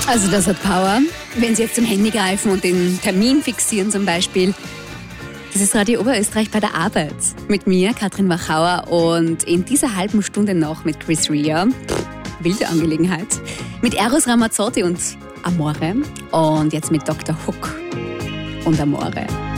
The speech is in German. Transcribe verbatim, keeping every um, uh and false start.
Also das hat Power. Wenn Sie jetzt zum Handy greifen und den Termin fixieren zum Beispiel. Das ist Radio Oberösterreich bei der Arbeit. Mit mir, Katrin Wachauer, und in dieser halben Stunde noch mit Chris Rea. Pff, wilde Angelegenheit. Mit Eros Ramazzotti und Amore. Und jetzt mit Doktor Hook und Amore.